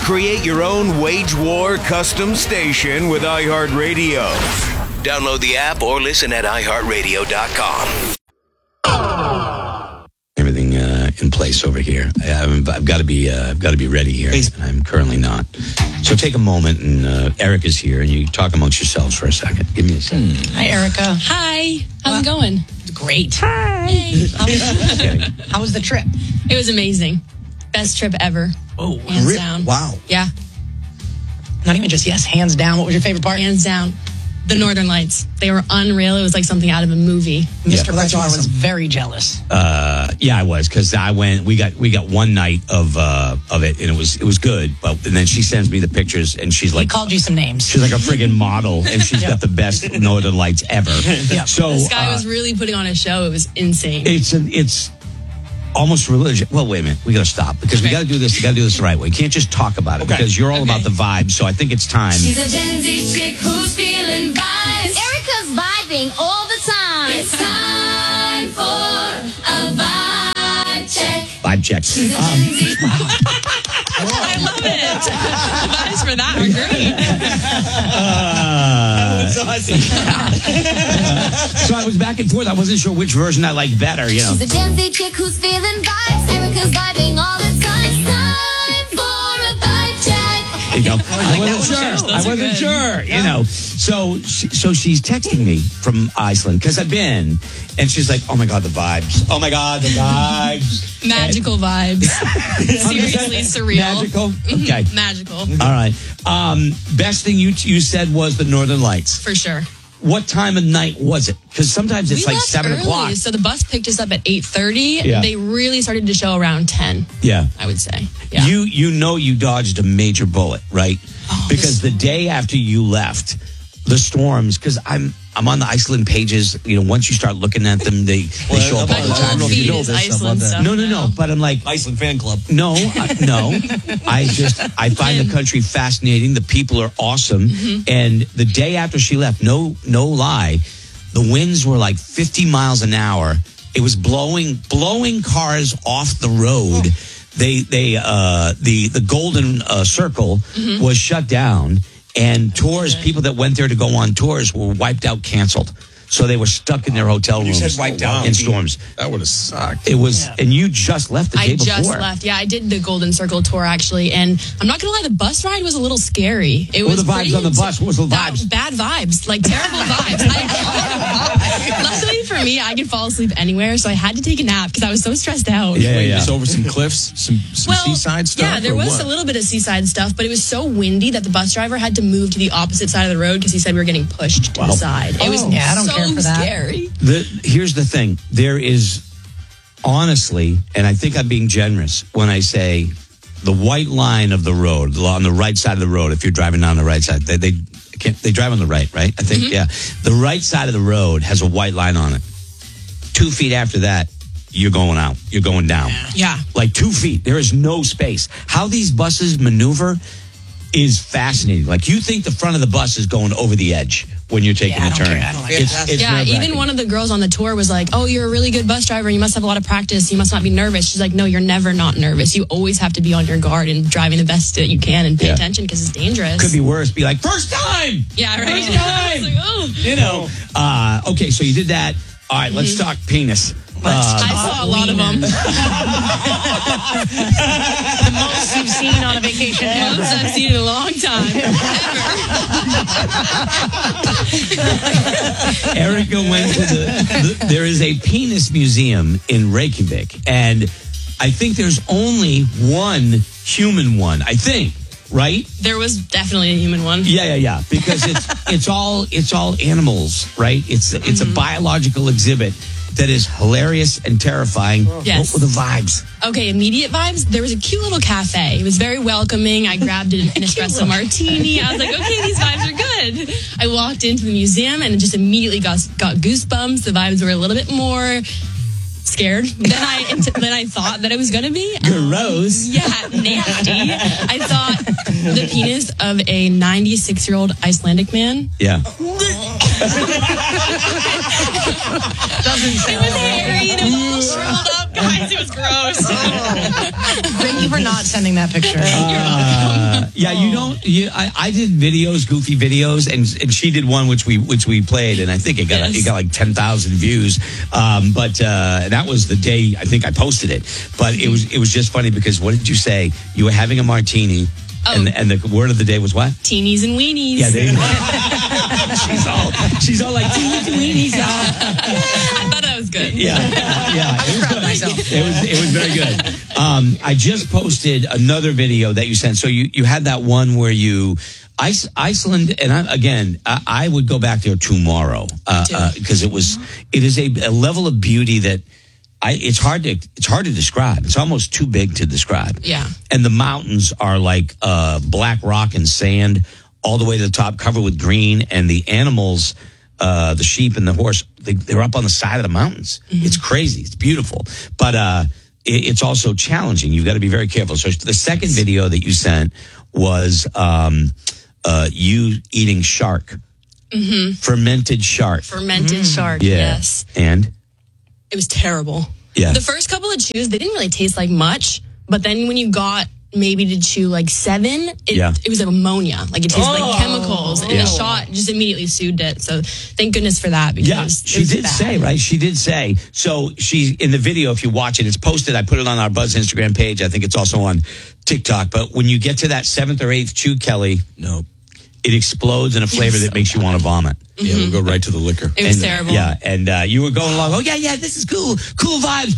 Create your own Wage War custom station with iHeartRadio. Download the app or listen at iHeartRadio.com. Everything in place over here. I've got to be ready here. And I'm currently not. So take a moment, and Eric is here, and you talk amongst yourselves for a second. Give me a second. Hi, Erica. Hi. How's it going? Great. Hi. How was the trip? It was amazing. Best trip ever. Oh, hands down. Wow. Yeah. Not even just yes, hands down. What was your favorite part? Hands down. The Northern Lights. They were unreal. It was like something out of a movie. Mr. Pritchard was very jealous. Yeah, I was, because I went. We got one night of it, and it was good. But and then she sends me the pictures, and she's He like, called you some names. she's like a friggin' model, and she's got the best Northern Lights ever. So This guy was really putting on a show. It was insane. it's almost religious. Well, wait a minute. We got to stop, because we got to do this. We got to do this the right way. You can't just talk about it, because you're all about the vibe. So I think it's time. She's a Gen Z chick who's feeling vibes. Erica's vibing all the time. It's time for a vibe check. Vibe check. I love it. The vibes for that are great. So I was back and forth. I wasn't sure which version I liked better. You know. She's a Gen Z chick who's feeling vibes. Erica's vibing all the time. It's time for a vibe check. You know, I wasn't sure. You know, so she's texting me from Iceland, because I've been, and she's like, "Oh my God, the vibes! Oh my God, the vibes! Magical vibes. Seriously surreal. Magical. Okay, Magical. all right. Best thing you said was the Northern Lights. For sure. What time of night was it? Because sometimes it's We like left 7 early, o'clock. So the bus picked us up at 8:30. Yeah. They really started to show around 10. Yeah. I would say. Yeah. You know you dodged a major bullet, right? Because the day after you left, the storms, because I'm on the Iceland pages, you know, once you start looking at them, they show up all the time. whole feed is Iceland stuff. No. But I'm like, Iceland fan club. no. I find the country fascinating. The people are awesome. And the day after she left, no lie, the winds were like 50 miles an hour. It was blowing cars off the road. The Golden Circle was shut down, and tours, people that went there to go on tours, were wiped out, canceled. So they were stuck in their hotel rooms. You said wiped out in storms. That would have sucked. It was, and you just left the day I before. just left. Yeah, I did the Golden Circle tour actually, and I'm not gonna lie, the bus ride was a little scary. It What was were the vibes on the bus? What was the vibes? Bad vibes, like terrible vibes. Luckily for me, I could fall asleep anywhere, so I had to take a nap because I was so stressed out. Yeah. Just over some cliffs, some seaside stuff. Yeah, there or was what? a little bit of seaside stuff, but it was so windy that the bus driver had to move to the opposite side of the road because he said we were getting pushed to the side. It was I don't so care for that. scary. Here's the thing. There is, honestly, and I think I'm being generous when I say the white line of the road, on the right side of the road, if you're driving down the right side, they drive on the right, I think, yeah. The right side of the road has a white line on it. 2 feet after that, you're going out. You're going down. Yeah. Like 2 feet. There is no space. How these buses maneuver is fascinating. Like, you think the front of the bus is going over the edge when you're taking a turn. I don't like that. It's Yeah, nerve-wracking. even one of the girls on the tour was like, "Oh, you're a really good bus driver. You must have a lot of practice. You must not be nervous." She's like, "No, you're never not nervous. You always have to be on your guard and driving the best that you can and pay attention because it's dangerous." Could be worse. Be like, first time! Yeah, right. First time! It's like, oh. You know. Okay, so you did that. All right, let's talk penis. I saw a lot of them. The most you've seen on a vacation ever. Most I've seen in a long time. Erica went to there is a penis museum in Reykjavik, and I think there's only one human one, I think, right? There was definitely a human one. Yeah, because it's all animals, right? It's a biological exhibit that is hilarious and terrifying. Yes. What were the vibes? Okay, immediate vibes. There was a cute little cafe. It was very welcoming. I grabbed an espresso martini. I was like, okay, these vibes are good. I walked into the museum and just immediately got goosebumps. The vibes were a little bit more scared than I thought that it was going to be. Gross. Yeah, nasty. I thought the penis of a 96-year-old Icelandic man. Yeah. Doesn't It was hairy and it was all shriveled up. Guys, it was gross. Thank you for not sending that picture. Yeah, you don't. I did videos, goofy videos, and she did one which we played, and I think it got like 10,000 views. But that was the day I think I posted it. But it was just funny because what did you say? You were having a martini. And the word of the day was what? Teenies and weenies. Yeah, there you go. she's all like teenies and weenies. I thought that was good. Yeah. It was good. It was very good. I just posted another video that you sent. So you had that one where you Iceland, and I would go back there tomorrow because it is a level of beauty that. It's hard to describe. It's almost too big to describe. Yeah. And the mountains are like black rock and sand all the way to the top, covered with green. And the animals, the sheep and the horse, they're up on the side of the mountains. Mm-hmm. It's crazy. It's beautiful. But it's also challenging. You've got to be very careful. So the second video that you sent was you eating shark. Mm-hmm. Fermented shark. Fermented shark, yeah. Yes. And? It was terrible. Yeah. The first couple of chews, they didn't really taste like much. But then when you got maybe to chew like 7, it was ammonia. Like it tasted like chemicals. And the shot just immediately soothed it. So thank goodness for that. Because she did say, right? She did say. So she, in the video, if you watch it, it's posted. I put it on our Buzz Instagram page. I think it's also on TikTok. But when you get to that 7th or 8th chew, Kelly, it explodes in a flavor that makes you want to vomit. Yeah, we'll go right to the liquor. It was terrible. Yeah, and you were going along, this is cool vibes.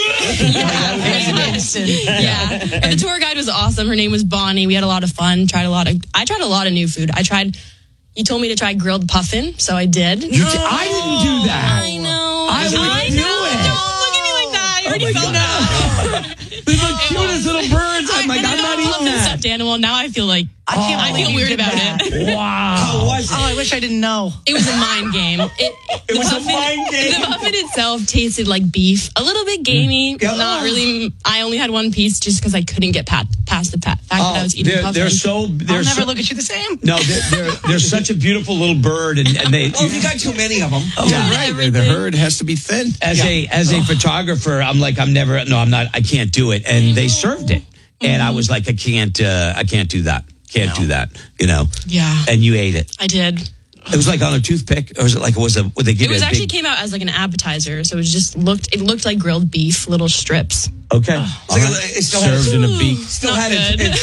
Yeah. And the tour guide was awesome. Her name was Bonnie. We had a lot of fun. I tried a lot of new food. You told me to try grilled puffin, so I did. I didn't do that. I know. I know. Don't look at me like that. I already felt that. They're the cutest little birds. I'm like, I'm not eating that. Stuffed animal. Now I feel like I feel weird about it. Wow. I wish I didn't know. It was a mind game. It was a mind game. The muffin itself tasted like beef, a little bit gamey. Not really. I only had one piece just because I couldn't get past the fact that I was eating puffin. I'll never look at you the same. No, they're such a beautiful little bird, and they. You got too many of them. Oh, yeah, right. The herd has to be thin. As a photographer, I'm like, I'm not. I can't do it. And they served it, and I was like, I can't do that. Can't do that, Yeah. And you ate it. I did. It was like on a toothpick, or was it like would they give it? It actually came out as like an appetizer, so it looked like grilled beef, little strips. Okay. It still served in a beak. Still had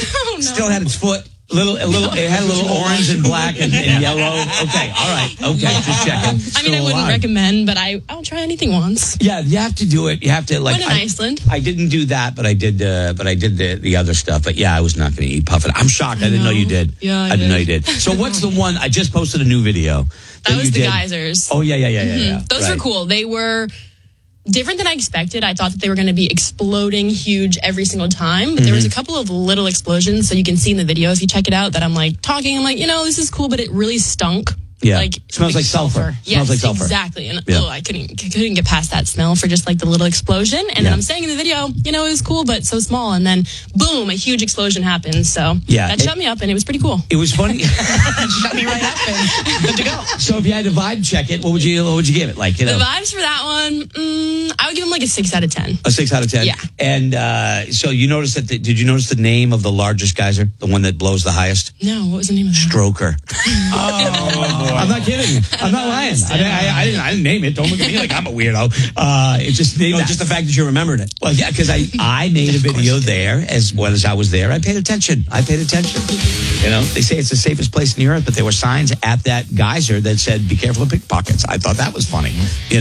its foot. It had a little orange and black and yellow. Okay, all right. Okay, just checking. I mean, I wouldn't recommend, but I'll try anything once. Yeah, you have to do it. You have to Went in Iceland. I didn't do that, but I did the other stuff. But yeah, I was not going to eat puffin. I'm shocked. I didn't know you did. Yeah, I didn't know you did. So what's the one? I just posted a new video. That was the geysers. Oh yeah. Those were cool. They were different than I expected. I thought that they were going to be exploding huge every single time, but there was a couple of little explosions. So you can see in the video if you check it out that I'm like, this is cool, but it really stunk. Yeah, like smells like sulfur. Yes, smells like sulfur. Exactly. And I couldn't get past that smell for just like the little explosion. And then I'm saying in the video, it was cool, but so small. And then boom, a huge explosion happens. So that shut me up, and it was pretty cool. It was funny. Shut me right up and good to go. So if you had to vibe check it, what would you give it? Like the vibes for that one, I would give them like a 6 out of 10. A 6 out of 10. Yeah. And so you noticed that? Did you notice the name of the largest geyser, the one that blows the highest? No. What was the name of that? Stroker. I'm not kidding. I'm not lying. I didn't name it. Don't look at me like I'm a weirdo. It's just named just the fact that you remembered it. Well, yeah, because I made a video there as well as I was there. I paid attention. They say it's the safest place in the earth, but there were signs at that geyser that said, "Be careful of pickpockets." I thought that was funny.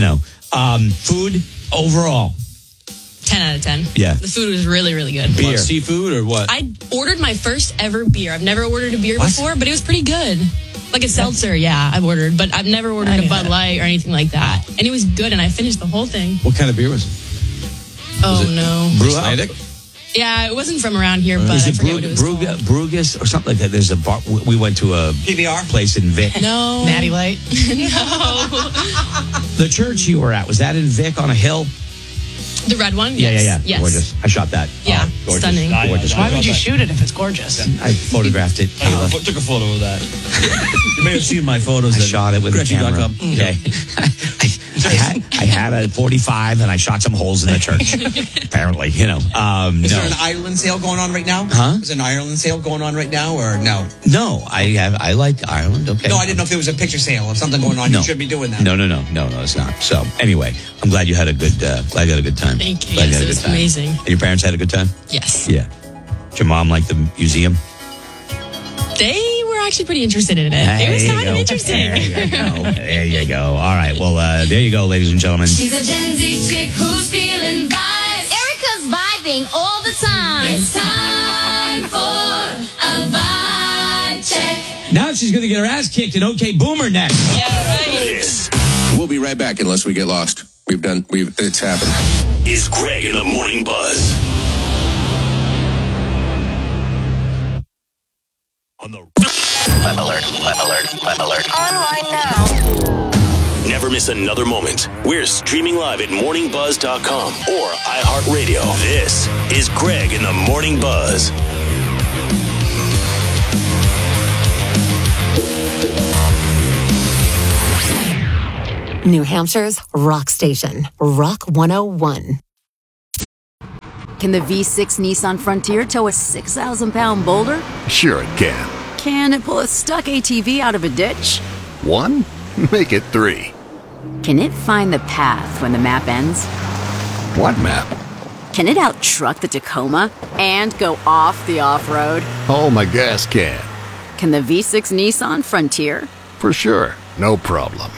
Food overall. 10 out of 10. Yeah. The food was really, really good. Beer. Seafood or what? I ordered my first ever beer. I've never ordered a beer before, but it was pretty good. Like a seltzer, I've ordered, but I've never ordered a Bud Light or anything like that. And it was good, and I finished the whole thing. What kind of beer was it? No. Brew. Yeah, it wasn't from around here, but I forget what it was called. Brugus or something like that. There's a bar. We went to a PBR place in Vic. No. Natty Light. No. The church you were at, was that in Vic on a hill? The red one? Yeah. Yes. Gorgeous. I shot that. Yeah, gorgeous. stunning. Gorgeous. Why would you shoot it if it's gorgeous? I photographed it. I took a photo of that. You may have seen my photos. I shot it with a camera. Gretchen.com. Okay. I had a 45 and I shot some holes in the church. Apparently, Is there an Ireland sale going on right now? Huh? Is an Ireland sale going on right now, or no? No, I like Ireland. Okay. No, I didn't know if there was a picture sale or something going on. No. You should be doing that. No, it's not. So anyway, I'm glad you had a good. Glad you had a good time. Thank you. Glad Yes, had a it was good time. amazing. And your parents had a good time. Yes. Yeah. Did your mom like the museum? They were actually pretty interested in it. It was kind of interesting. There you go. All right. Well, there you go, ladies and gentlemen. She's a Gen Z chick who's feeling vibes. Erica's vibing all the time. It's time for a vibe check. Now she's going to get her ass kicked in OK Boomer next. Yeah, right. We'll be right back unless we get lost. It's happened. Is Greg in the Morning Buzz. On the Web alert. Online now. Never miss another moment. We're streaming live at morningbuzz.com or iHeartRadio. This is Greg in the Morning Buzz. New Hampshire's rock station, Rock 101. Can the V6 Nissan Frontier tow a 6,000-pound boulder? Sure it can. Can it pull a stuck ATV out of a ditch? 1? Make it 3. Can it find the path when the map ends? What map? Can it out-truck the Tacoma and go off the off-road? Oh, my gas can. Can the V6 Nissan Frontier? For sure. No problem.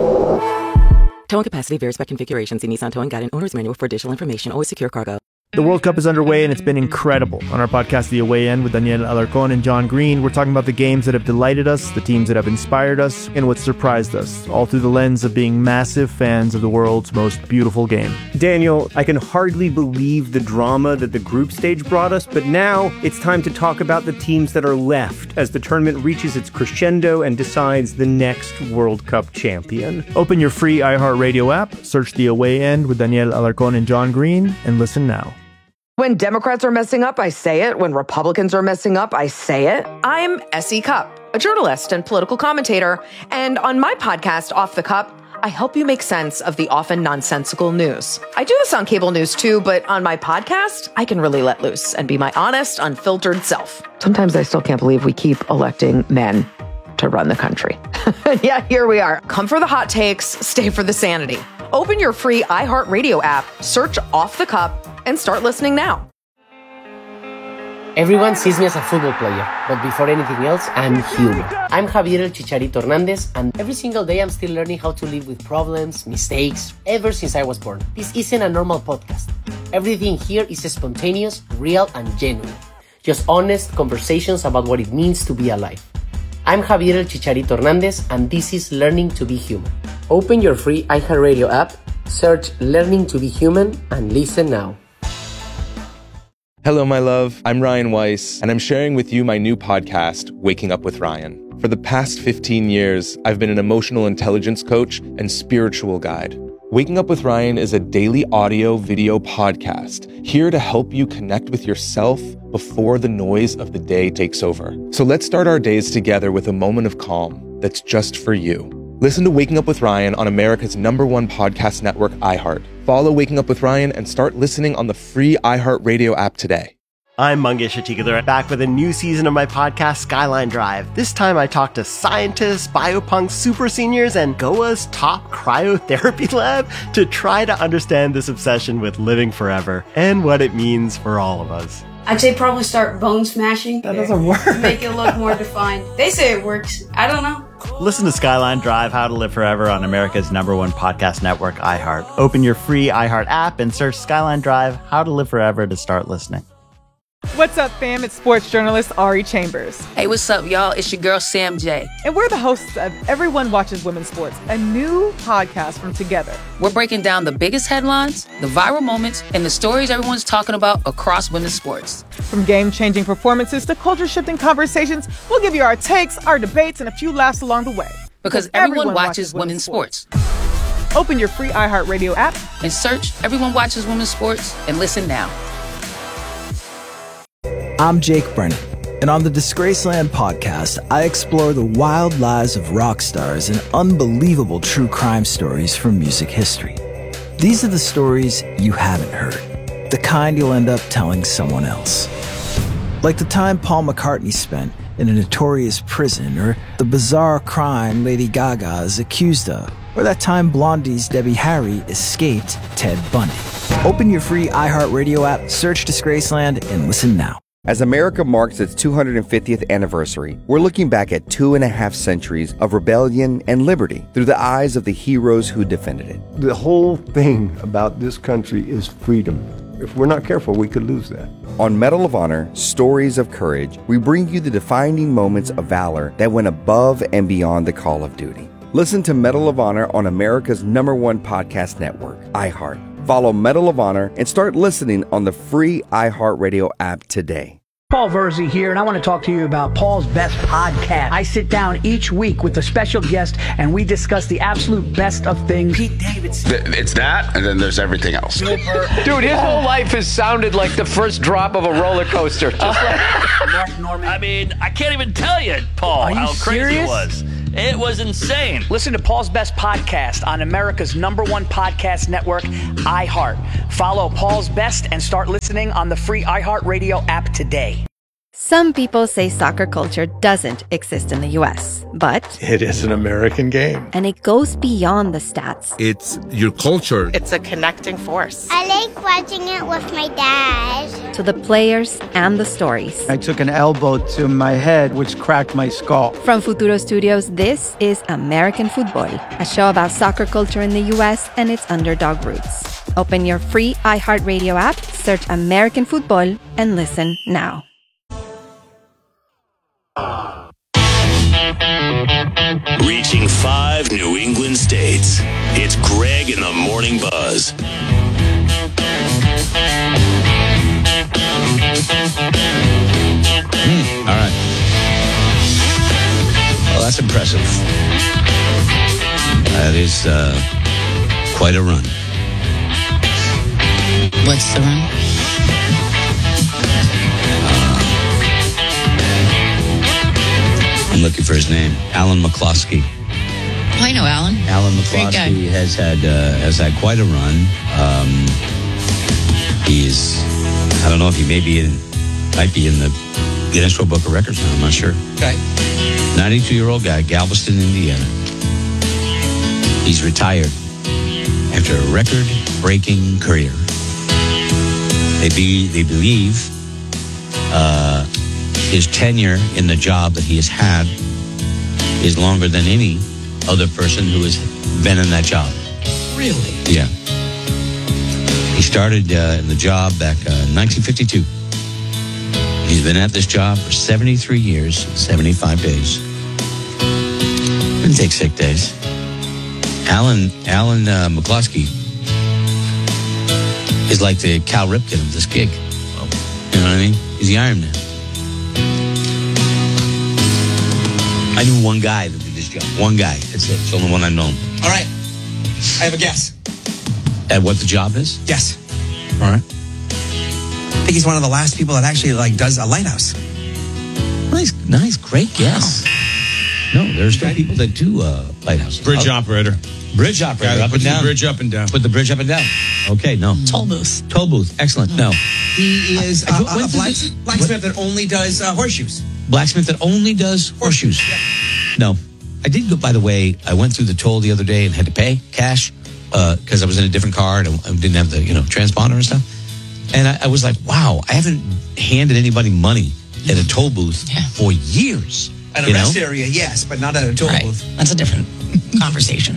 Towing capacity varies by configuration. See Nissan Towing Guide and Owner's Manual for additional information. Always secure cargo. The World Cup is underway and it's been incredible. On our podcast, The Away End, with Daniel Alarcón and John Green, we're talking about the games that have delighted us, the teams that have inspired us, and what surprised us, all through the lens of being massive fans of the world's most beautiful game. Daniel, I can hardly believe the drama that the group stage brought us, but now it's time to talk about the teams that are left as the tournament reaches its crescendo and decides the next World Cup champion. Open your free iHeartRadio app, search The Away End with Daniel Alarcón and John Green, and listen now. When Democrats are messing up, I say it. When Republicans are messing up, I say it. I'm S.E. Cupp, a journalist and political commentator. And on my podcast, Off the Cup, I help you make sense of the often nonsensical news. I do this on cable news too, but on my podcast, I can really let loose and be my honest, unfiltered self. Sometimes I still can't believe we keep electing men to run the country. Yeah, here we are. Come for the hot takes, stay for the sanity. Open your free iHeartRadio app, search Off the Cup, and start listening now. Everyone sees me as a football player, but before anything else, I'm human. I'm Javier El Chicharito Hernandez, and every single day I'm still learning how to live with problems, mistakes, ever since I was born. This isn't a normal podcast. Everything here is spontaneous, real, and genuine. Just honest conversations about what it means to be alive. I'm Javier El Chicharito Hernandez, and this is Learning to be Human. Open your free iHeartRadio app, search Learning to be Human, and listen now. Hello, my love. I'm Ryan Weiss, and I'm sharing with you my new podcast, Waking Up with Ryan. For the past 15 years, I've been an emotional intelligence coach and spiritual guide. Waking Up with Ryan is a daily audio-video podcast here to help you connect with yourself before the noise of the day takes over. So let's start our days together with a moment of calm that's just for you. Listen to Waking Up with Ryan on America's #1 podcast network, iHeart. Follow Waking Up with Ryan and start listening on the free iHeartRadio app today. I'm Mangesh Atikadhar, back with a new season of my podcast, Skyline Drive. This time I talk to scientists, biopunks, super seniors, and Goa's top cryotherapy lab to try to understand this obsession with living forever and what it means for all of us. I'd say probably start bone smashing. That doesn't work. Make it look more defined. They say it works. I don't know. Listen to Skyline Drive, How to Live Forever on America's #1 podcast network, iHeart. Open your free iHeart app and search Skyline Drive, How to Live Forever to start listening. What's up, fam? It's sports journalist Ari Chambers. Hey, what's up, y'all? It's your girl, Sam J. And we're the hosts of Everyone Watches Women's Sports, a new podcast from Together. We're breaking down the biggest headlines, the viral moments, and the stories everyone's talking about across women's sports. From game-changing performances to culture-shifting conversations, we'll give you our takes, our debates, and a few laughs along the way. Because everyone watches women's sports. Open your free iHeartRadio app and search Everyone Watches Women's Sports and listen now. I'm Jake Brennan, and on the Disgraceland podcast, I explore the wild lives of rock stars and unbelievable true crime stories from music history. These are the stories you haven't heard, the kind you'll end up telling someone else. Like the time Paul McCartney spent in a notorious prison, or the bizarre crime Lady Gaga is accused of, or that time Blondie's Debbie Harry escaped Ted Bundy. Open your free iHeartRadio app, search Disgraceland, and listen now. As America marks its 250th anniversary, we're looking back at 2.5 centuries of rebellion and liberty through the eyes of the heroes who defended it. The whole thing about this country is freedom. If we're not careful, we could lose that. On Medal of Honor, Stories of Courage, we bring you the defining moments of valor that went above and beyond the call of duty. Listen to Medal of Honor on America's #1 podcast network, iHeart. Follow Medal of Honor and start listening on the free iHeartRadio app today. Paul Verzi here, and I want to talk to you about Paul's Best Podcast. I sit down each week with a special guest, and we discuss the absolute best of things. Pete Davidson. It's that, and then there's everything else. Dude, his whole life has sounded like the first drop of a roller coaster. Just Mark Norman. I mean, I can't even tell you, Paul, how crazy it was. It was insane. Listen to Paul's Best Podcast on America's #1 podcast network, iHeart. Follow Paul's Best and start listening on the free iHeartRadio app today. Some people say soccer culture doesn't exist in the U.S., but It is an American game. and it goes beyond the stats. It's your culture. It's a connecting force. I like watching it with my dad. To the players and the stories. I took an elbow to my head, which cracked my skull. From Futuro Studios, this is American Football, a show about soccer culture in the U.S. and its underdog roots. Open your free iHeartRadio app, search American Football, and listen now. Reaching 5 New England states. It's Greg in the Morning Buzz. All right. Well, that's impressive. That is quite a run. What's the run? I'm looking for his name. Alan McCloskey. Oh, I know Alan. Alan Great guy. McCloskey has had quite a run. He's, I don't know if he might be in the Guinness World Book of Records now. I'm not sure. Okay. 92-year-old guy, Galveston, Indiana. He's retired after a record-breaking career. They believe his tenure in the job that he has had is longer than any other person who has been in that job. Really? Yeah. He started in the job back in 1952. He's been at this job for 73 years, 75 days. Didn't take sick days. Alan McCloskey is like the Cal Ripken of this gig. You know what I mean? He's the Iron Man. I knew one guy that did this job. One guy. That's it. It's the only one I've known. All right. I have a guess. At what the job is? Yes. All right. I think he's one of the last people that actually does a lighthouse. Nice. Great guess. Wow. No, there's still people that do lighthouses. Bridge operator. Bridge operator. Yeah, up and down. The bridge up and down. Put the bridge up and down. Okay, no. Toll booth. Toll booth. Excellent. No. He is a blacksmith that only does horseshoes. Blacksmith that only does horseshoes. Yeah. No. I did go, by the way, I went through the toll the other day and had to pay cash because I was in a different car and I didn't have the, transponder and stuff. And I was like, wow, I haven't handed anybody money at a toll booth for years. At a rest area, yes, but not at a toll booth. That's a different conversation.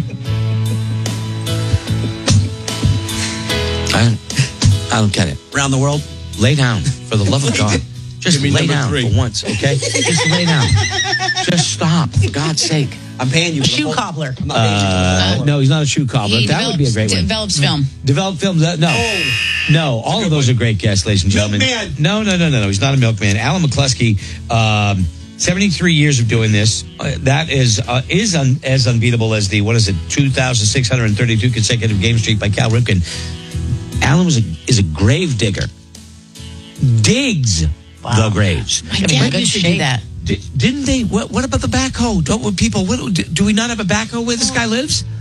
I don't get it. Around the world? Lay down, for the love of God. Just lay down for once, okay? Just lay down. Just stop, for God's sake. I'm paying you. Shoe cobbler. No, he's not a shoe cobbler. That would be a great one. Develops film. Developed film. No. All of those are great guests, ladies and gentlemen. Milkman. No. He's not a milkman. Alan McCluskey, 73 years of doing this. That is as unbeatable as the 2,632 consecutive game streak by Cal Ripken. Alan is a grave digger. Digs the graves. My dad used to do that. Didn't they? What about the backhoe? Do we not have a backhoe where this guy lives?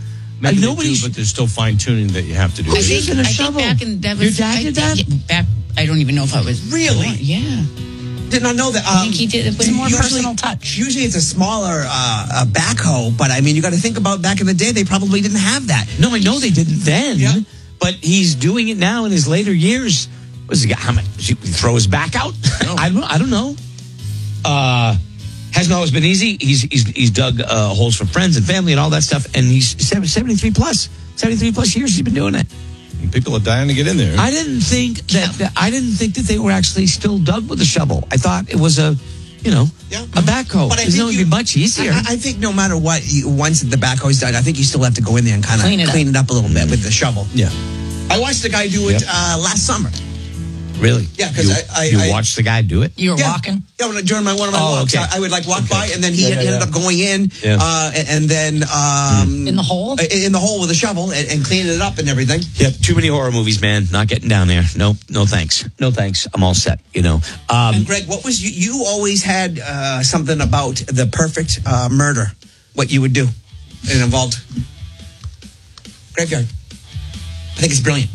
Maybe they do, but there's still fine tuning that you have to do. I think back in that was Your dad did that? back. I don't even know if I was Really? Yeah. Did not know that. I think he did. It was a more personal touch. Usually it's a smaller backhoe, but I mean, you got to think about back in the day, they probably didn't have that. No, I know they didn't then, but he's doing it now in his later years. Was he? How much? Does he throw his back out? I don't know. Hasn't always been easy. He's dug holes for friends and family and all that stuff, and he's 73 plus years he's been doing it. People are dying to get in there. I didn't think that they were actually still dug with a shovel. I thought it was a backhoe. But I it's think going to be much easier. I think no matter what, once the backhoe's done, I think you still have to go in there and kind of clean it up a little bit with the shovel. Yeah. I watched the guy do it last summer. Really? Yeah, because I watched the guy do it. You were walking? Yeah, during one of my walks, I would walk by, and then he ended up going in, and then in the hole, with a shovel and cleaning it up and everything. Yeah, too many horror movies, man. Not getting down there. No thanks. No thanks. I'm all set. And Greg, what was you always had something about the perfect murder? What you would do? It involved graveyard. I think it's brilliant.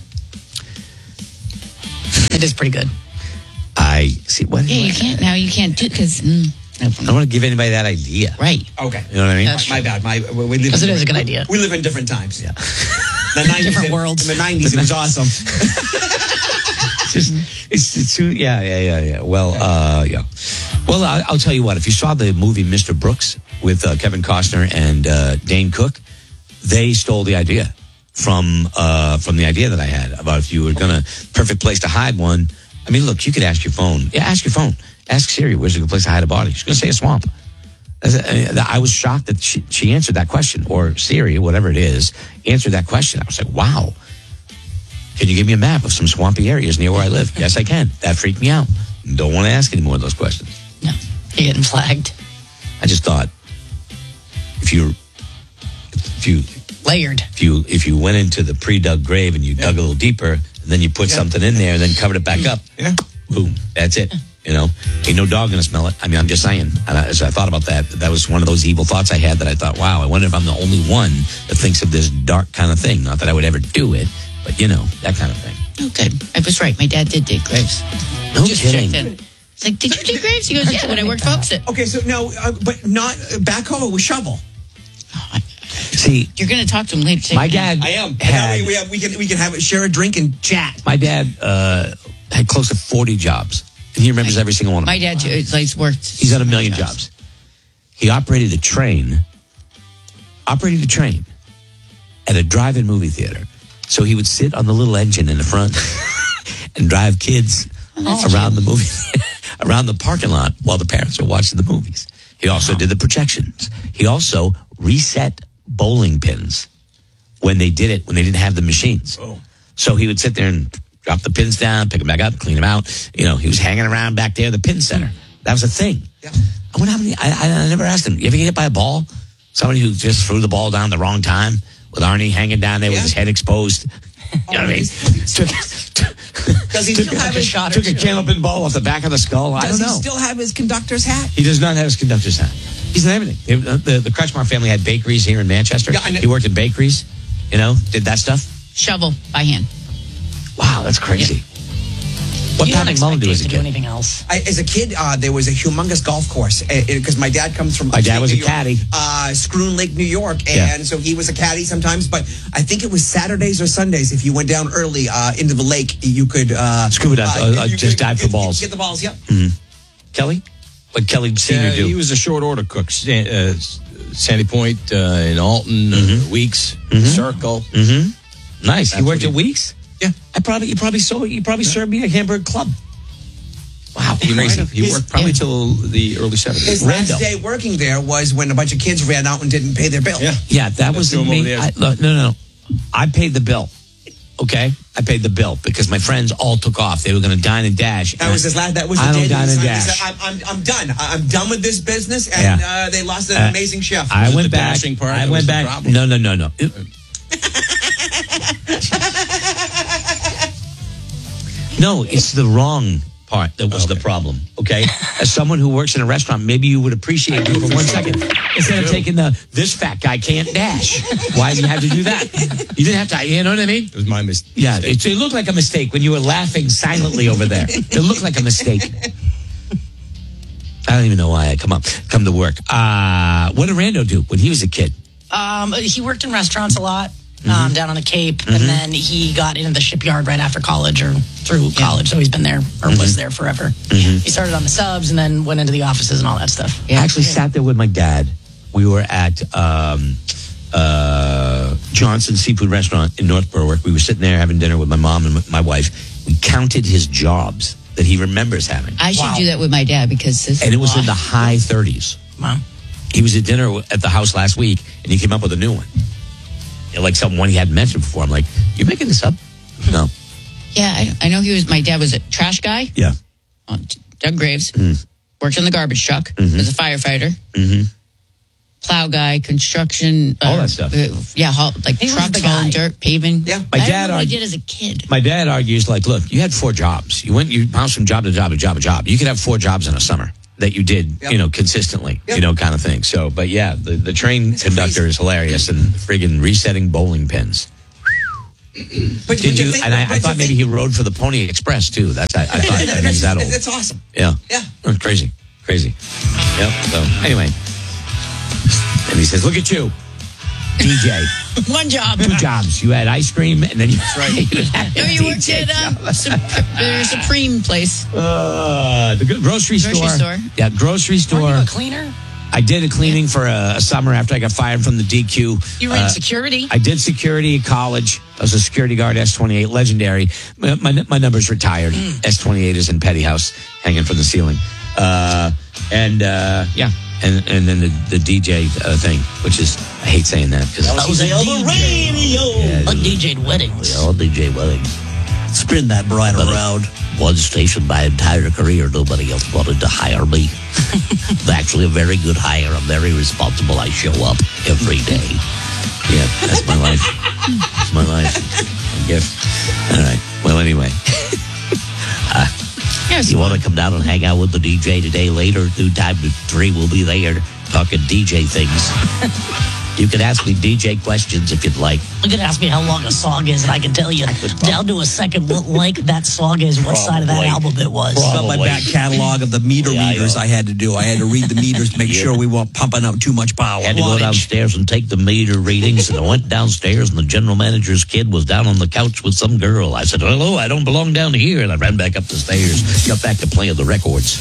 It is pretty good. I see what. Yeah, you can't now. You can't do because. I don't want to give anybody that idea. Right. Okay. You know what I mean? My bad. Because it is a good idea. We live in different times. Yeah. The 90s, different worlds. In the 90s, it was awesome. It's yeah. Well, yeah. Well, I'll tell you what. If you saw the movie Mr. Brooks with Kevin Costner and Dane Cook, they stole the idea from the idea that I had about if you were gonna perfect place to hide one. I mean, look, you could ask your phone. Yeah, ask your phone. Ask Siri, where's a good place to hide a body? She's gonna say a swamp. I was shocked that she answered that question, or Siri, whatever it is, answered that question. I was like, wow. Can you give me a map of some swampy areas near where I live? Yes, I can. That freaked me out. Don't want to ask any more of those questions. No, you're getting flagged. I just thought if you layered. If you went into the pre-dug grave and you dug a little deeper, and then you put something in there and then covered it back up, boom, that's it. Ain't no dog gonna smell it. I mean, I'm just saying. And as I thought about that, that was one of those evil thoughts I had that I thought, wow, I wonder if I'm the only one that thinks of this dark kind of thing. Not that I would ever do it, but that kind of thing. Oh, good. I was right. My dad did dig graves. No kidding. It's like, did you dig graves? He goes, yeah, when I worked for Upset. Okay, so no, but not backhoe with shovel. See, you're going to talk to him later. My dad, I am. We can have share a drink and chat. My dad had close to 40 jobs, and he remembers every single one of them. My dad worked. He's done a million jobs. He operated a train at a drive-in movie theater. So he would sit on the little engine in the front and drive kids around the movie, around the parking lot while the parents were watching the movies. He also did the projections. He also reset bowling pins when they didn't have the machines. Oh. So he would sit there and drop the pins down, pick them back up, clean them out. He was hanging around back there, the pin center. That was a thing. Yeah. I wonder how many, I never asked him, you ever get hit by a ball? Somebody who just threw the ball down the wrong time with Arnie hanging down there with his head exposed. You know what I mean? Does he still have his shot? Took a cannabis ball off the back of the skull. I don't know. Does he still have his conductor's hat? He does not have his conductor's hat. He's in everything. The Kretschmar family had bakeries here in Manchester. Yeah, he worked in bakeries, did that stuff. Shovel by hand. Wow, that's crazy. Yeah. What Patrick Mullen do as a kid? Anything else? As a kid, there was a humongous golf course because my dad comes from. My dad was a caddy. Schroon Lake, New York, and so he was a caddy sometimes. But I think it was Saturdays or Sundays. If you went down early into the lake, you could scuba dive, just dive for balls. Get the balls, yep. Mm-hmm. Kelly, what Kelly Senior do? He was a short order cook. Sandy Point, in Alton, Weeks, Circle. Mm-hmm. Nice. He worked at Weeks. Yeah, you probably served me a Hamburg Club. Wow, crazy. He worked probably till the early 70s. His last day working there was when a bunch of kids ran out and didn't pay their bill. Yeah, that was me. No. I paid the bill. Okay, I paid the bill because my friends all took off. They were going to dine and dash. That was his last. That was the day. I don't dine and dash. He said, I'm done. I'm done with this business. And they lost an amazing chef. I went back. No. No, it's the wrong part that was the problem, okay? As someone who works in a restaurant, maybe you would appreciate me for 1 second. Instead of taking this fat guy can't dash. Why did you have to do that? You didn't have to, you know what I mean? It was my mistake. Yeah, it looked like a mistake when you were laughing silently over there. It looked like a mistake. I don't even know why I come to work. What did Rando do when he was a kid? He worked in restaurants a lot. Down on the Cape, and then he got into the shipyard right after college or through college, so he's been there or was there forever. He started on the subs and then went into the offices and all that stuff. I actually sat there with my dad. We were at Johnson Seafood Restaurant in North Berwick. We were sitting there having dinner with my mom and my wife. We counted his jobs that he remembers having. I should do that with my dad because and it was in the high 30s. Wow. He was at dinner at the house last week, and he came up with a new one. Like someone he hadn't mentioned before. I'm like, you making this up? No. Yeah, I know my dad was a trash guy. Yeah. Doug Graves. Worked on the garbage truck. Was a firefighter. Plow guy, construction. All that stuff. Like trucks, hauling dirt, paving. Yeah. My dad I did as a kid. My dad argues like, look, you had 4 jobs. You bounced from job to job to job to job. You could have 4 jobs in a summer that you did, consistently, kind of thing. So, but yeah, the train conductor is hilarious and friggin' resetting bowling pins. But did you? And I thought maybe he rode for the Pony Express too. I thought he was that old. That's awesome. Yeah. Yeah. Oh, crazy. Yep. So anyway, and he says, "Look at you, DJ. 1 job, 2 jobs. You had ice cream, and then you you worked at Supreme place. The grocery store. Yeah, grocery store. Were you a cleaner? I did a cleaning for a summer after I got fired from the DQ. You were in security? I did security at college. I was a security guard, S28, legendary. My number's retired. S28 is in Petty House, hanging from the ceiling. And then the DJ thing, which is, I hate saying that because that was on the radio. Yeah, DJ'd weddings. We all DJ weddings. Spin that bride around. One station my entire career, nobody else wanted to hire me. Actually, a very good hire. I'm very responsible. I show up every day. Yeah, that's my life. That's my life. I guess. All right. Well, anyway. You want to come down and hang out with the DJ today later? 2 times 3 we'll be there talking DJ things. You can ask me DJ questions if you'd like. You can ask me how long a song is, and I can tell you down to a second what length that song is, what side of that album it was. Got my back catalog of the meters I had to do. I had to read the meters to make sure we weren't pumping up too much power. I had to go downstairs and take the meter readings, and I went downstairs, and the general manager's kid was down on the couch with some girl. I said, hello, I don't belong down here, and I ran back up the stairs, got back to playing the records.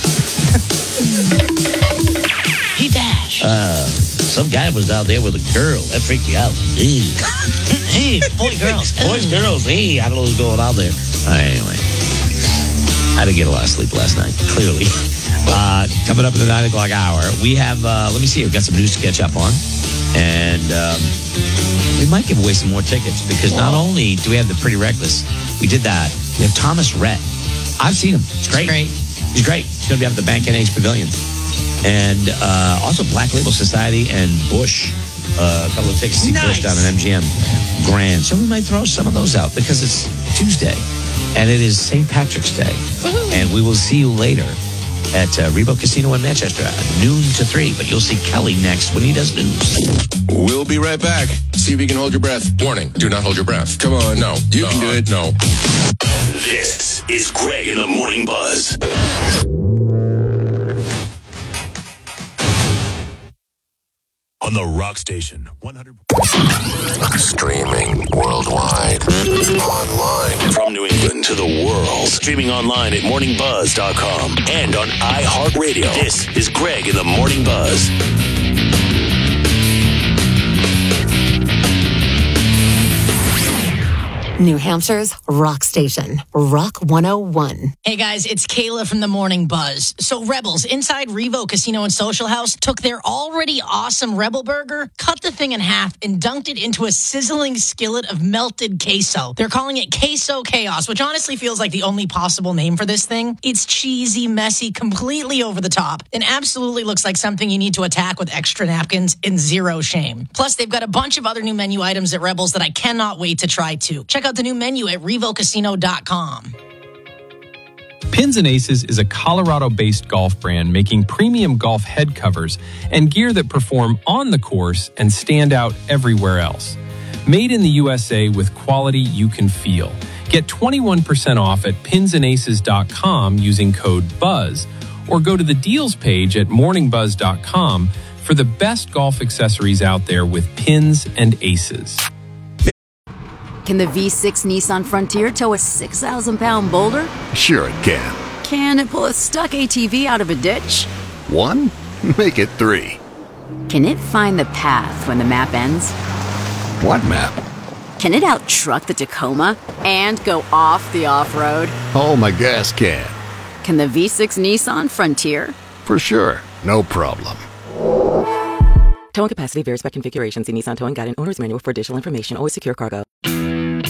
He dashed. Some guy was down there with a girl. That freaked you out. Hey, girls. Boys, girls. Hey, I don't know what's going on there. Anyway, I didn't get a lot of sleep last night, clearly. Coming up in the 9 o'clock hour, we have, let me see, we've got some news to catch up on. And we might give away some more tickets because not only do we have the Pretty Reckless, we did that. We have Thomas Rhett. I've seen him. It's great. He's great. He's going to be up at the Bank NH Pavilion. And also Black Label Society and Bush. A couple of tickets to see Bush down at MGM Grand. So we might throw some of those out because it's Tuesday. And it is St. Patrick's Day. Woo-hoo. And we will see you later at Revo Casino in Manchester at noon to 3. But you'll see Kelly next when he does news. We'll be right back. See if you can hold your breath. Warning, do not hold your breath. Come on, no. You can do it. No. This is Greg in the Morning Buzz. On the Rock Station 100. Streaming worldwide. Online. From New England to the world. Streaming online at morningbuzz.com and on iHeartRadio. This is Greg in the Morning Buzz. New Hampshire's Rock Station, Rock 101. Hey guys, it's Kayla from the Morning Buzz. So Rebels, inside Revo Casino and Social House, took their already awesome Rebel Burger, cut the thing in half, and dunked it into a sizzling skillet of melted queso. They're calling it Queso Chaos, which honestly feels like the only possible name for this thing. It's cheesy, messy, completely over the top, and absolutely looks like something you need to attack with extra napkins and zero shame. Plus, they've got a bunch of other new menu items at Rebels that I cannot wait to try too. Check out the new menu at RevoCasino.com. Pins and Aces is a Colorado-based golf brand making premium golf head covers and gear that perform on the course and stand out everywhere else. Made in the USA with quality you can feel. Get 21% off at pinsandaces.com using code BUZZ, or go to the deals page at morningbuzz.com for the best golf accessories out there with pins and aces. Can the V6 Nissan Frontier tow a 6,000-pound boulder? Sure it can. Can it pull a stuck ATV out of a ditch? 1? Make it 3. Can it find the path when the map ends? What map? Can it out-truck the Tacoma and go off the off-road? Oh, my gas can. Can the V6 Nissan Frontier? For sure. No problem. Towing capacity varies by configuration. See Nissan Towing Guide and Owner's Manual for additional information. Always secure cargo.